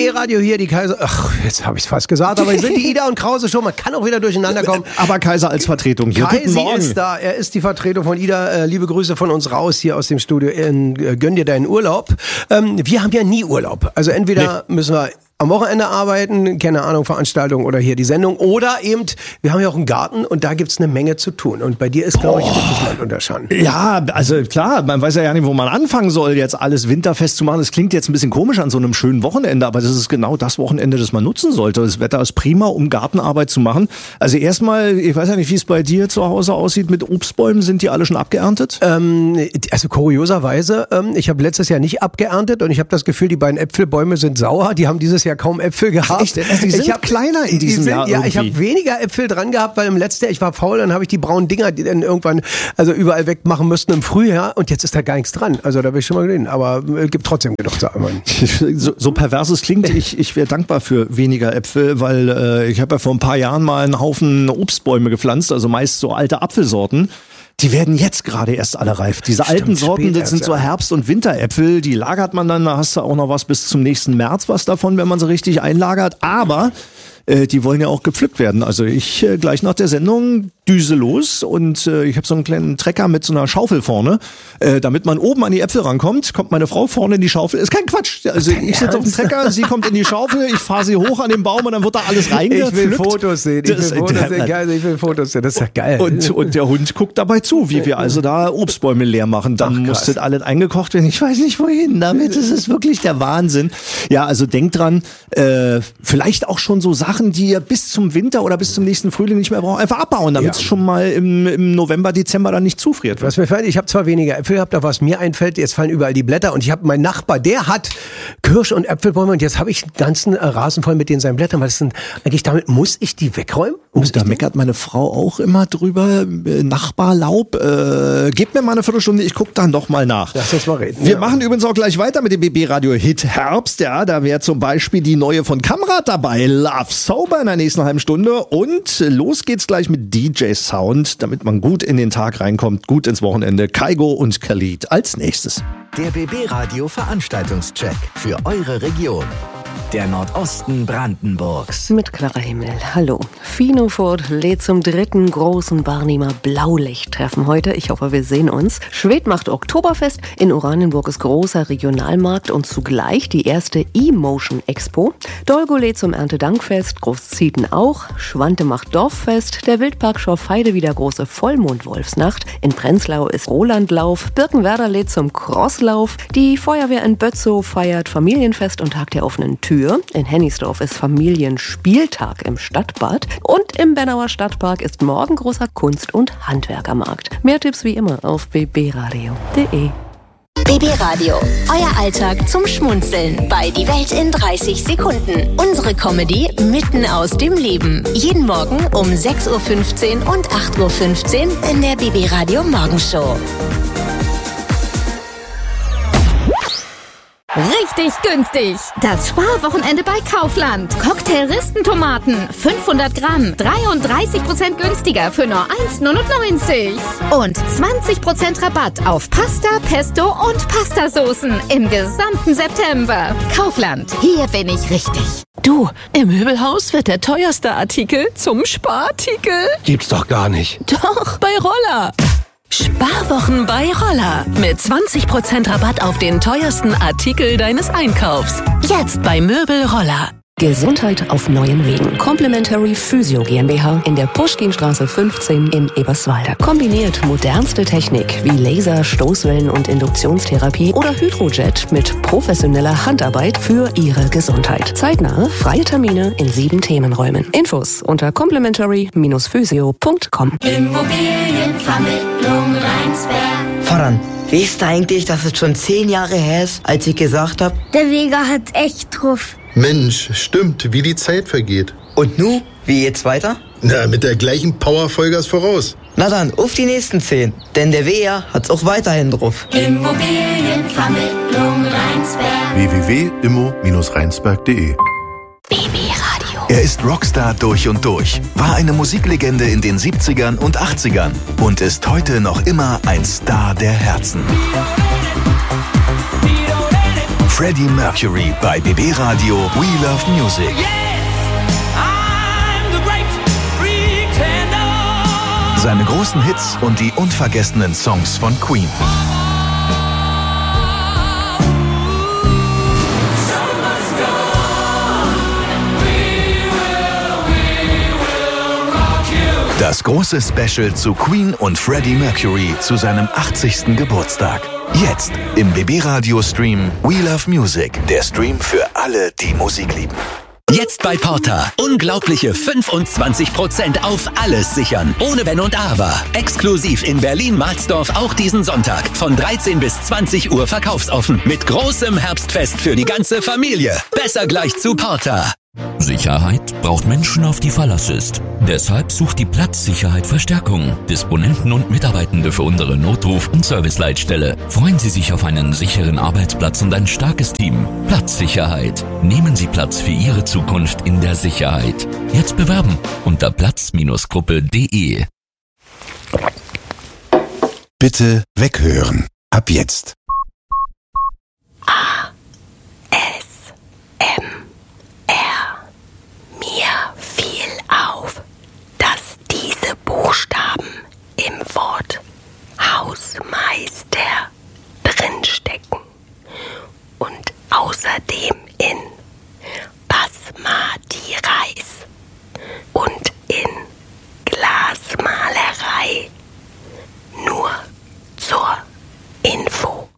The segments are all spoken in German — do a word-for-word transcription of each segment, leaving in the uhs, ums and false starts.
B-Radio hier, die Kaiser... Ach, jetzt habe ich es fast gesagt, aber hier sind die Ida und Krause schon. Man kann auch wieder durcheinander kommen. Aber Kaiser als Vertretung hier. Guten Kaisi Morgen. ist da. Er ist die Vertretung von Ida. Äh, liebe Grüße von uns raus hier aus dem Studio. In, äh, gönn dir deinen Urlaub. Ähm, wir haben ja nie Urlaub. Also entweder nee. müssen wir... am Wochenende arbeiten, keine Ahnung, Veranstaltung oder hier die Sendung. Oder eben, wir haben ja auch einen Garten und da gibt's eine Menge zu tun. Und bei dir ist, glaube ich, wirklich Land unter Schatten. Ja, also klar, man weiß ja gar nicht, wo man anfangen soll, jetzt alles winterfest zu machen. Das klingt jetzt ein bisschen komisch an so einem schönen Wochenende, aber das ist genau das Wochenende, das man nutzen sollte. Das Wetter ist prima, um Gartenarbeit zu machen. Also erstmal, ich weiß ja nicht, wie es bei dir zu Hause aussieht mit Obstbäumen. Sind die alle schon abgeerntet? Ähm, also kurioserweise, ähm, ich habe letztes Jahr nicht abgeerntet und ich habe das Gefühl, die beiden Äpfelbäume sind sauer. Die haben dieses Jahr ja kaum Äpfel gehabt. Echt? Also die sind ich hab, kleiner in diesem sind, Jahr Ja, irgendwie. ich habe weniger Äpfel dran gehabt, weil im letzten Jahr, ich war faul, dann habe ich die braunen Dinger, die dann irgendwann also überall wegmachen müssten im Frühjahr und jetzt ist da gar nichts dran. Also da bin ich schon mal gesehen, aber es gibt trotzdem genug Sachen. So, so pervers es klingt, ich, ich wäre dankbar für weniger Äpfel, weil äh, ich habe ja vor ein paar Jahren mal einen Haufen Obstbäume gepflanzt, also meist so alte Apfelsorten. Die werden jetzt gerade erst alle reif. Diese Stimmt, alten Sorten, das sind so ja. Herbst- und Winteräpfel, die lagert man dann, da hast du auch noch was bis zum nächsten März was davon, wenn man sie richtig einlagert. Aber äh, die wollen ja auch gepflückt werden. Also ich äh, gleich nach der Sendung düse los und äh, ich habe so einen kleinen Trecker mit so einer Schaufel vorne, äh, damit man oben an die Äpfel rankommt, kommt meine Frau vorne in die Schaufel. Ist kein Quatsch. Also ich sitze auf dem Trecker, sie kommt in die Schaufel, ich fahre sie hoch an den Baum und dann wird da alles reingepflückt. Ich will Fotos sehen. Ich will Das, Fotos der, sehen. Geil, ich will Fotos sehen. Das ist ja geil. Und, und der Hund guckt dabei zu, wie wir also da Obstbäume leer machen. Dann Ach, muss das alles eingekocht werden. Ich weiß nicht wohin. Damit ist es wirklich der Wahnsinn. Ja, also denkt dran, äh, vielleicht auch schon so Sachen, die ihr bis zum Winter oder bis zum nächsten Frühling nicht mehr braucht, einfach abbauen, damit es ja. schon mal im, im November, Dezember dann nicht zufriert. Was mir fällt, ich habe zwar weniger Äpfel gehabt, aber was mir einfällt, jetzt fallen überall die Blätter und ich habe meinen Nachbar, der hat Kirsch- und Äpfelbäume und jetzt habe ich einen ganzen äh, Rasen voll mit denen seinen Blättern. Was sind eigentlich damit, muss ich die wegräumen? Und da meckert meine Frau auch immer drüber, äh, Nachbarlaub, äh, gebt mir mal eine Viertelstunde, ich gucke dann doch mal nach. Lass uns mal reden. Wir ja. machen übrigens auch gleich weiter mit dem B B-Radio-Hit Herbst, ja, da wäre zum Beispiel die neue von Kamrat dabei, Love Sober in der nächsten halben Stunde und los geht's gleich mit D J-Sound, damit man gut in den Tag reinkommt, gut ins Wochenende, Kaigo und Khalid als nächstes. Der B B-Radio-Veranstaltungscheck für eure Region. Der Nordosten Brandenburgs. Mit Clara Himmel. Hallo. Finofurt lädt zum dritten großen Wahrnehmer Blaulicht-Treffen heute. Ich hoffe, wir sehen uns. Schwedt macht Oktoberfest. In Oranienburg ist großer Regionalmarkt und zugleich die erste E-Motion Expo. Dolgo lädt zum Erntedankfest. Großzieten auch. Schwante macht Dorffest. Der Wildpark Schorfheide wieder große Vollmond-Wolfsnacht. In Prenzlau ist Rolandlauf. Birkenwerder lädt zum Crosslauf. Die Feuerwehr in Bötzow feiert Familienfest und Tag der offenen Tür. In Hennigsdorf ist Familienspieltag im Stadtbad und im Bennauer Stadtpark ist morgen großer Kunst- und Handwerkermarkt. Mehr Tipps wie immer auf b b radio punkt de. B B-Radio, euer Alltag zum Schmunzeln bei Die Welt in dreißig Sekunden. Unsere Comedy mitten aus dem Leben. Jeden Morgen um sechs Uhr fünfzehn und acht Uhr fünfzehn in der B B-Radio Morgenshow. Richtig günstig. Das Sparwochenende bei Kaufland. Cocktail-Ristentomaten, fünfhundert Gramm, dreiunddreißig Prozent günstiger für nur eins Komma neunundneunzig. Und zwanzig Prozent Rabatt auf Pasta, Pesto und Pastasoßen im gesamten September. Kaufland, hier bin ich richtig. Du, im Möbelhaus wird der teuerste Artikel zum Sparartikel. Gibt's doch gar nicht. Doch, bei Roller. Sparwochen bei Roller. Mit zwanzig Prozent Rabatt auf den teuersten Artikel deines Einkaufs. Jetzt bei Möbel Roller. Gesundheit auf neuen Wegen. Complementary Physio GmbH in der Puschkinstraße fünfzehn in Eberswalde. Kombiniert modernste Technik wie Laser, Stoßwellen und Induktionstherapie oder Hydrojet mit professioneller Handarbeit für Ihre Gesundheit. Zeitnahe, freie Termine in sieben Themenräumen. Infos unter complementary physio punkt com. Immobilienvermittlung Rheinsberg. Voran. Wisst ihr eigentlich, dass es schon zehn Jahre her ist, als ich gesagt habe? Der Vega hat echt drauf. Mensch, stimmt, wie die Zeit vergeht. Und nu, wie geht's weiter? Na, mit der gleichen Power Vollgas voraus. Na dann, auf die nächsten zehn. Denn der W R hat's auch weiterhin drauf. Immobilienvermittlung Rheinsberg. w w w punkt immo Bindestrich rheinsberg punkt de B B-Radio. Er ist Rockstar durch und durch, war eine Musiklegende in den siebzigern und achtzigern und ist heute noch immer ein Star der Herzen. Freddie Mercury bei B B Radio We Love Music. Seine großen Hits und die unvergessenen Songs von Queen. Das große Special zu Queen und Freddie Mercury zu seinem achtzigsten Geburtstag. Jetzt im B B Radio Stream We Love Music. Der Stream für alle, die Musik lieben. Jetzt bei Porter. Unglaubliche fünfundzwanzig Prozent auf alles sichern. Ohne Wenn und Aber. Exklusiv in Berlin-Marsdorf auch diesen Sonntag. Von dreizehn bis zwanzig Uhr verkaufsoffen. Mit großem Herbstfest für die ganze Familie. Besser gleich zu Porter. Sicherheit braucht Menschen, auf die Verlass ist. Deshalb sucht die Platzsicherheit Verstärkung. Disponenten und Mitarbeitende für unsere Notruf- und Serviceleitstelle. Freuen Sie sich auf einen sicheren Arbeitsplatz und ein starkes Team. Platzsicherheit. Nehmen Sie Platz für Ihre Zukunft in der Sicherheit. Jetzt bewerben unter platz Gruppe punkt de. Bitte weghören. Ab jetzt. A. S. M. Mir fiel auf, dass diese Buchstaben im Wort Hausmeister drinstecken und außerdem in Basmati Reis und in Glasmalerei. Nur zur Info.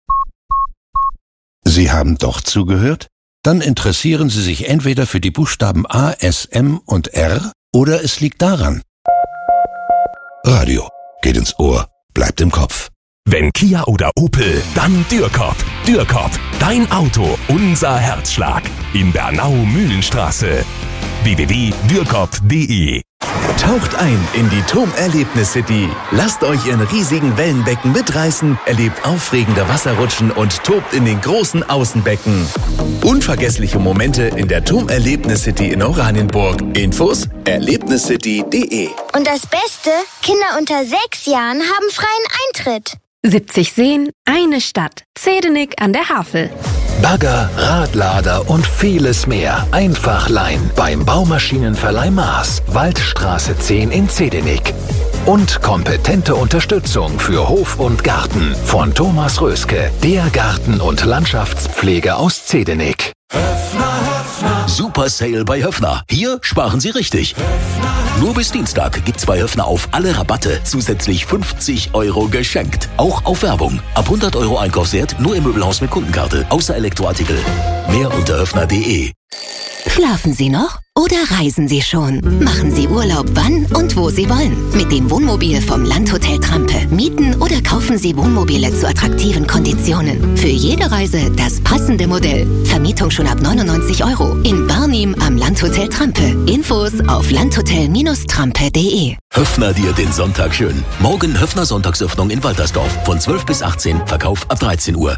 Sie haben doch zugehört? Dann interessieren Sie sich entweder für die Buchstaben A, S, M und R oder es liegt daran. Radio geht ins Ohr, bleibt im Kopf. Wenn Kia oder Opel, dann Dürkop. Dürkop, dein Auto, unser Herzschlag. In Bernau-Mühlenstraße. w w w punkt dürkop punkt de. Taucht ein in die TOM Erlebnis City. Lasst euch in riesigen Wellenbecken mitreißen, erlebt aufregende Wasserrutschen und tobt in den großen Außenbecken. Unvergessliche Momente in der TOM Erlebnis City in Oranienburg. Infos erlebniscity punkt de. Und das Beste, Kinder unter sechs Jahren haben freien Eintritt. siebzig Seen, eine Stadt. Zedenik an der Havel. Bagger, Radlader und vieles mehr. Einfach leihen beim Baumaschinenverleih Maas. Waldstraße zehn in Zedenik. Und kompetente Unterstützung für Hof und Garten von Thomas Röske, der Garten- und Landschaftspflege aus Zedenik. Super Sale bei Höffner. Hier sparen Sie richtig. Nur bis Dienstag gibt's bei Höffner auf alle Rabatte zusätzlich fünfzig Euro geschenkt. Auch auf Werbung. Ab hundert Euro Einkaufswert nur im Möbelhaus mit Kundenkarte. Außer Elektroartikel. Mehr unter höffner punkt de. Schlafen Sie noch oder reisen Sie schon? Machen Sie Urlaub wann und wo Sie wollen. Mit dem Wohnmobil vom Landhotel Trampe. Mieten oder kaufen Sie Wohnmobile zu attraktiven Konditionen. Für jede Reise das passende Modell. Vermietung schon ab neunundneunzig Euro. In Barnim am Landhotel Trampe. Infos auf landhotel Trampe punkt de. Höffner dir den Sonntag schön. Morgen Höffner Sonntagsöffnung in Waltersdorf. Von zwölf bis achtzehn. Verkauf ab dreizehn Uhr.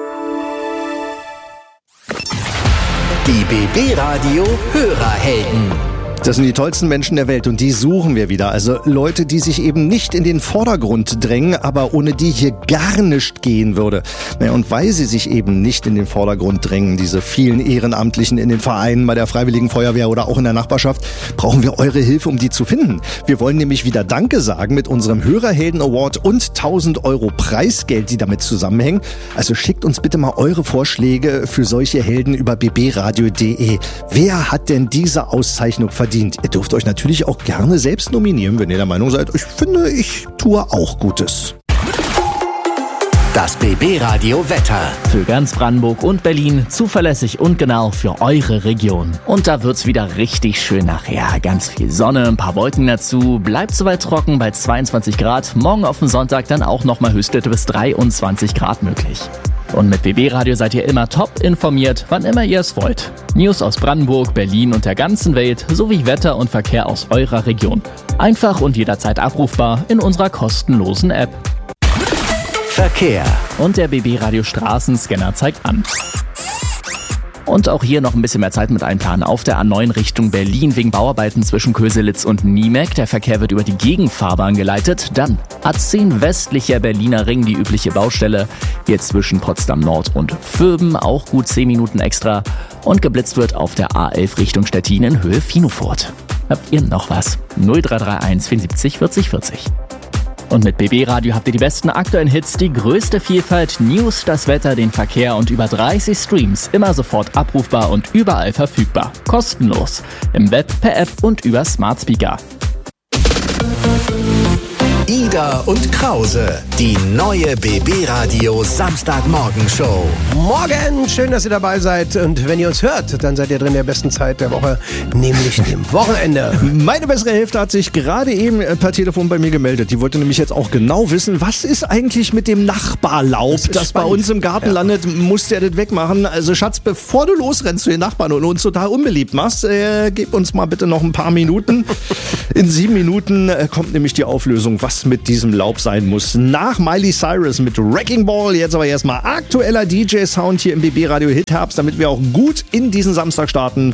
Die B B Radio Hörerhelden. Das sind die tollsten Menschen der Welt und die suchen wir wieder. Also Leute, die sich eben nicht in den Vordergrund drängen, aber ohne die hier gar nicht gehen würde. Naja, und weil sie sich eben nicht in den Vordergrund drängen, diese vielen Ehrenamtlichen in den Vereinen, bei der Freiwilligen Feuerwehr oder auch in der Nachbarschaft, brauchen wir eure Hilfe, um die zu finden. Wir wollen nämlich wieder Danke sagen mit unserem Hörerhelden Award und tausend Euro Preisgeld, die damit zusammenhängen. Also schickt uns bitte mal eure Vorschläge für solche Helden über b b radio punkt de. Wer hat denn diese Auszeichnung verdient? Ihr dürft euch natürlich auch gerne selbst nominieren, wenn ihr der Meinung seid, ich finde, ich tue auch Gutes. Das B B Radio Wetter. Für ganz Brandenburg und Berlin zuverlässig und genau für eure Region. Und da wird's wieder richtig schön nachher. Ganz viel Sonne, ein paar Wolken dazu. Bleibt soweit trocken bei zweiundzwanzig Grad. Morgen auf den Sonntag dann auch nochmal Höchstwerte bis dreiundzwanzig Grad möglich. Und mit B B Radio seid ihr immer top informiert, wann immer ihr es wollt. News aus Brandenburg, Berlin und der ganzen Welt sowie Wetter und Verkehr aus eurer Region. Einfach und jederzeit abrufbar in unserer kostenlosen App. Verkehr. Und der B B Radio Straßenscanner zeigt an. Und auch hier noch ein bisschen mehr Zeit mit einplanen. Auf der A neun Richtung Berlin wegen Bauarbeiten zwischen Köselitz und Niemek. Der Verkehr wird über die Gegenfahrbahn geleitet. Dann A zehn westlicher Berliner Ring, die übliche Baustelle. Jetzt zwischen Potsdam Nord und Vöben, auch gut zehn Minuten extra. Und geblitzt wird auf der A elf Richtung Stettin in Höhe Finofurt. Habt ihr noch was? null drei drei eins vierundsiebzig vierzig vierzig. Und mit B B Radio habt ihr die besten aktuellen Hits, die größte Vielfalt, News, das Wetter, den Verkehr und über dreißig Streams. Immer sofort abrufbar und überall verfügbar. Kostenlos. Im Web, per App und über Smart Speaker. Ida und Krause, die neue B B Radio Samstagmorgenshow. Morgen, schön, dass ihr dabei seid. Und wenn ihr uns hört, dann seid ihr drin in der besten Zeit der Woche, nämlich dem Wochenende. Meine bessere Hälfte hat sich gerade eben per Telefon bei mir gemeldet. Die wollte nämlich jetzt auch genau wissen, was ist eigentlich mit dem Nachbarlaub, das, das bei uns im Garten ja. landet. Musst du ja das wegmachen. Also Schatz, bevor du losrennst zu den Nachbarn und uns total unbeliebt machst, äh, gib uns mal bitte noch ein paar Minuten. In sieben Minuten äh, kommt nämlich die Auflösung, was mit diesem Laub sein muss. Nach Miley Cyrus mit Wrecking Ball, jetzt aber erstmal aktueller D J-Sound hier im B B Radio Hit Herbst, damit wir auch gut in diesen Samstag starten.